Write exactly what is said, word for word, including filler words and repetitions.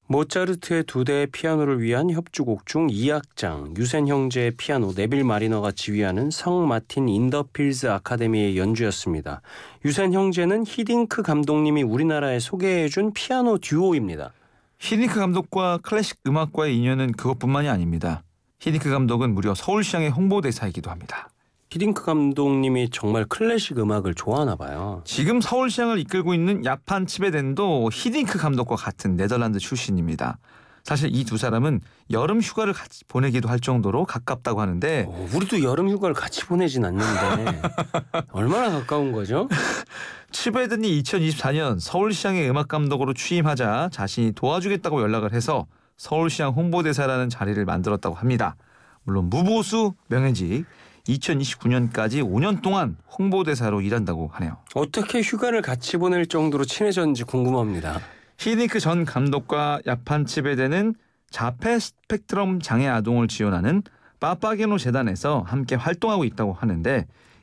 모차르트의 두 대의 피아노를 위한 협주곡 중 이 악장, 유센 형제의 피아노, 네빌 마리너가 지휘하는 성 마틴 인더필즈 아카데미의 연주였습니다. 유센 형제는 히딩크 감독님이 우리나라에 소개해준 피아노 듀오입니다. 히딩크 감독과 클래식 음악과의 인연은 그것뿐만이 아닙니다. 히딩크 감독은 무려 서울시향의 홍보대사이기도 합니다. 히딩크 감독님이 정말 클래식 음악을 좋아하나 봐요. 지금 서울시향을 이끌고 있는 야판 치베덴도 히딩크 감독과 같은 네덜란드 출신입니다. 사실 이 두 사람은 여름 휴가를 같이 보내기도 할 정도로 가깝다고 하는데 어, 우리도 여름 휴가를 같이 보내진 않는데 얼마나 가까운 거죠? 치베덴이 이천이십사 년 서울시향의 음악감독으로 취임하자 자신이 도와주겠다고 연락을 해서 서울시향 홍보대사라는 자리를 만들었다고 합니다. 물론 무보수 명예직, 이천이십구 년까지 오 년 동안 홍보대사로 일한다고 하네요. 어떻게 휴가를 같이 보낼 정도로 친해졌는지 궁금합니다. 히딩크 전 감독과 야판 치베덴은 자폐 스펙트럼 장애 아동을 지원하는 파파게노 재단에서 함께 활동하고 있다고 하는데